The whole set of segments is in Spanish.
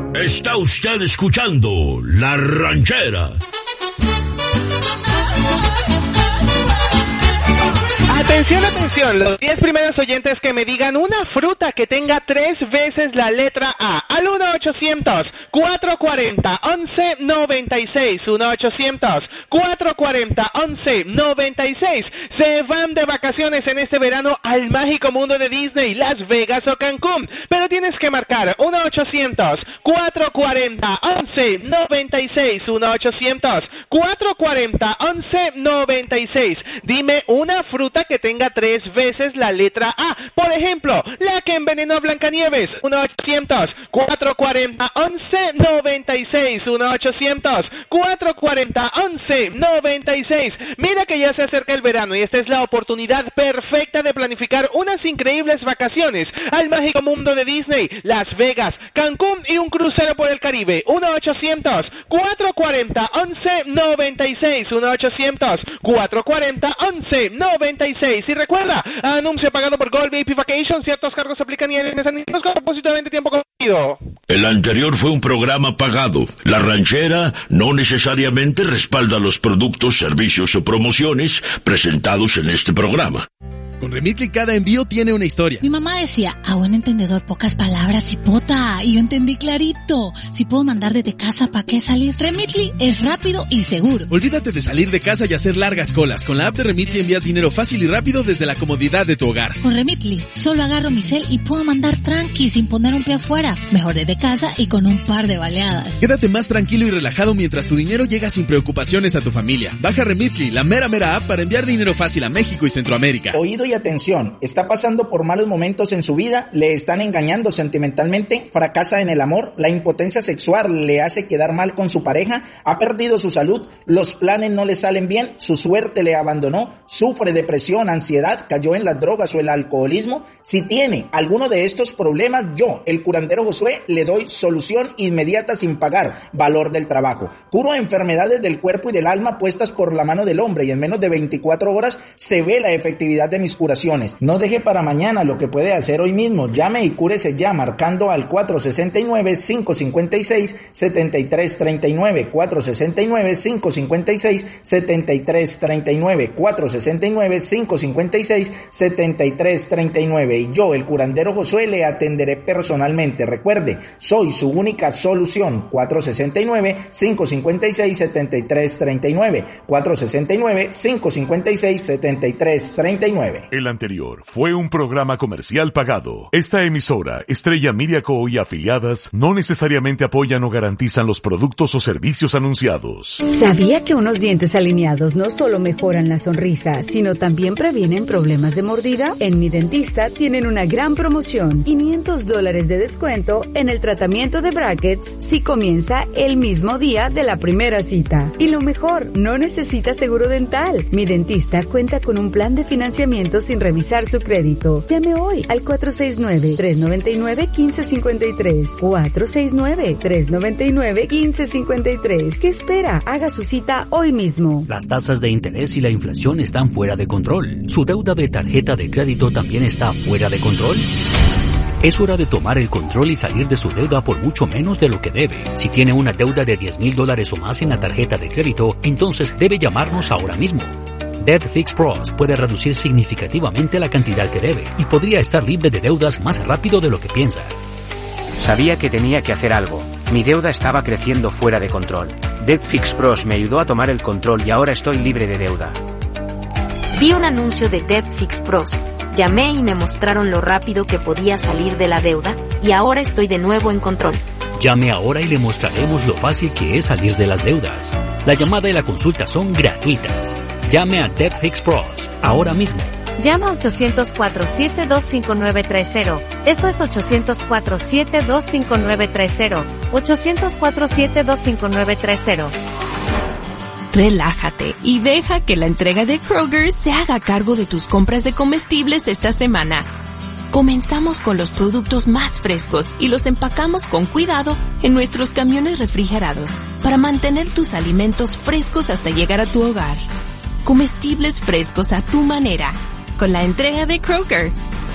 Está usted escuchando La Ranchera. Atención, atención, los 10 primeros oyentes que me digan una fruta que tenga 3 veces la letra A, al 1-800-440-1196, 1-800-440-1196, se van de vacaciones en este verano al mágico mundo de Disney, Las Vegas o Cancún, pero tienes que marcar 1-800-440-1196, 1-800-440-1196, dime una fruta que tenga 3 veces la letra A. Por ejemplo, la que envenenó a Blancanieves, 1-800-440-1196, 1-800-440-1196. Mira que ya se acerca el verano y esta es la oportunidad perfecta de planificar unas increíbles vacaciones al mágico mundo de Disney, Las Vegas, Cancún y un crucero por el Caribe. 1-800-440-1196, 1-800-440-1196. Y recuerda, anuncio pagado por Gold VIP Vacation, ciertos cargos se aplican y en con propósito de tiempo compartido. El anterior fue un programa pagado. La Ranchera no necesariamente respalda los productos, servicios o promociones presentados en este programa. Con Remitly cada envío tiene una historia. Mi mamá decía, a buen entendedor, pocas palabras, hipota. Y yo entendí clarito. Si puedo mandar desde casa, ¿para qué salir? Remitly es rápido y seguro. Olvídate de salir de casa y hacer largas colas. Con la app de Remitly envías dinero fácil y rápido desde la comodidad de tu hogar. Con Remitly, solo agarro mi cel y puedo mandar tranqui sin poner un pie afuera. Mejor desde casa y con un par de baleadas. Quédate más tranquilo y relajado mientras tu dinero llega sin preocupaciones a tu familia. Baja Remitly, la mera app para enviar dinero fácil a México y Centroamérica. Oído y atención, está pasando por malos momentos en su vida, le están engañando sentimentalmente, fracasa en el amor, la impotencia sexual le hace quedar mal con su pareja, ha perdido su salud, los planes no le salen bien, su suerte le abandonó, sufre depresión, ansiedad, cayó en las drogas o el alcoholismo. Si tiene alguno de estos problemas, yo, el curandero Josué, le doy solución inmediata sin pagar valor del trabajo. Curo enfermedades del cuerpo y del alma puestas por la mano del hombre y en menos de 24 horas se ve la efectividad de mis curaciones. No deje para mañana lo que puede hacer hoy mismo. Llame y cúrese ya marcando al 469-556-7339, 469-556-7339, 469-556-7339. Y yo, el curandero Josué, le atenderé personalmente. Recuerde, soy su única solución. 469-556-7339, 469-556-7339. El anterior fue un programa comercial pagado. Esta emisora, Estrella Media Co. y afiliadas, no necesariamente apoyan o garantizan los productos o servicios anunciados. ¿Sabía que unos dientes alineados no solo mejoran la sonrisa, sino también previenen problemas de mordida? En Mi Dentista tienen una gran promoción, $500 de descuento en el tratamiento de brackets si comienza el mismo día de la primera cita. Y lo mejor, no necesita seguro dental. Mi Dentista cuenta con un plan de financiamiento sin revisar su crédito. Llame hoy al 469-399-1553. 469-399-1553. ¿Qué espera? Haga su cita hoy mismo. Las tasas de interés y la inflación están fuera de control. ¿Su deuda de tarjeta de crédito también está fuera de control? Es hora de tomar el control y salir de su deuda por mucho menos de lo que debe. Si tiene una deuda de $10,000 o más en la tarjeta de crédito, entonces debe llamarnos ahora mismo. Debt Fix Pros puede reducir significativamente la cantidad que debe y podría estar libre de deudas más rápido de lo que piensa. Sabía que tenía que hacer algo. Mi deuda estaba creciendo fuera de control. Debt Fix Pros me ayudó a tomar el control y ahora estoy libre de deuda. Vi un anuncio de Debt Fix Pros. Llamé y me mostraron lo rápido que podía salir de la deuda y ahora estoy de nuevo en control. Llame ahora y le mostraremos lo fácil que es salir de las deudas. La llamada y la consulta son gratuitas. Llame a Debt Fix Pros ahora mismo. Llama a 800-472-5930. Eso es 800-472-5930. 800-472-5930. Relájate y deja que la entrega de Kroger se haga cargo de tus compras de comestibles esta semana. Comenzamos con los productos más frescos y los empacamos con cuidado en nuestros camiones refrigerados para mantener tus alimentos frescos hasta llegar a tu hogar. Comestibles frescos a tu manera, con la entrega de Kroger.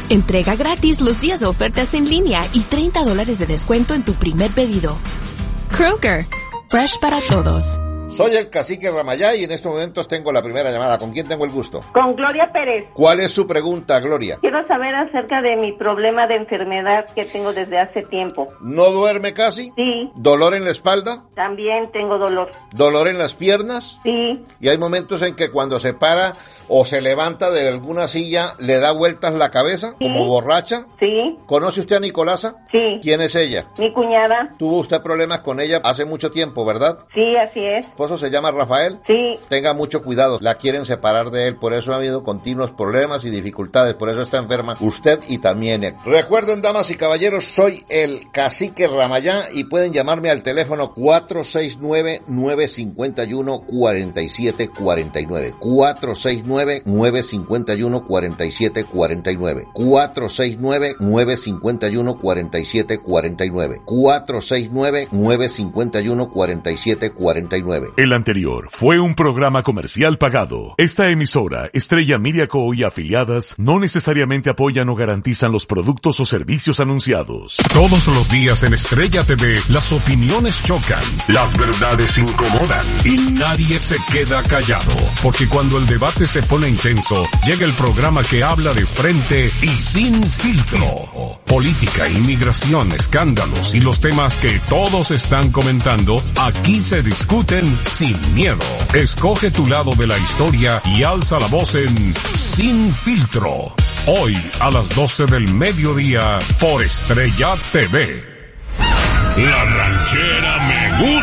Entrega gratis los días de ofertas en línea y $30 de descuento en tu primer pedido. Kroger, fresh para todos. Soy el cacique Ramayá y en estos momentos tengo la primera llamada. ¿Con quién tengo el gusto? Con Gloria Pérez. ¿Cuál es su pregunta, Gloria? Quiero saber acerca de mi problema de enfermedad que tengo desde hace tiempo. ¿No duerme casi? Sí. ¿Dolor en la espalda? También tengo dolor. ¿Dolor en las piernas? Sí. Y hay momentos en que cuando se para o se levanta de alguna silla le da vueltas la cabeza, sí, como borracha. Sí. ¿Conoce usted a Nicolasa? Sí. ¿Quién es ella? Mi cuñada. ¿Tuvo usted problemas con ella hace mucho tiempo, verdad? Sí, así es. ¿Esposo se llama Rafael? Sí. Tenga mucho cuidado, la quieren separar de él, por eso ha habido continuos problemas y dificultades, por eso está enferma usted y también él. Recuerden, damas y caballeros, soy el cacique Ramayá y pueden llamarme al teléfono 469-951-4749. 469-951-4749. 469-951-4749. 469-951-4749. El anterior fue un programa comercial pagado. Esta emisora, Estrella Media Co. y afiliadas, no necesariamente apoyan o garantizan los productos o servicios anunciados. Todos los días en Estrella TV, las opiniones chocan, las verdades incomodan y nadie se queda callado. Porque cuando el debate se pone intenso, llega el programa que habla de frente y sin filtro. Política, inmigración, escándalos y los temas que todos están comentando, aquí se discuten sin miedo. Escoge tu lado de la historia y alza la voz en Sin Filtro. Hoy a las 12 del mediodía por Estrella TV. La ranchera me gusta.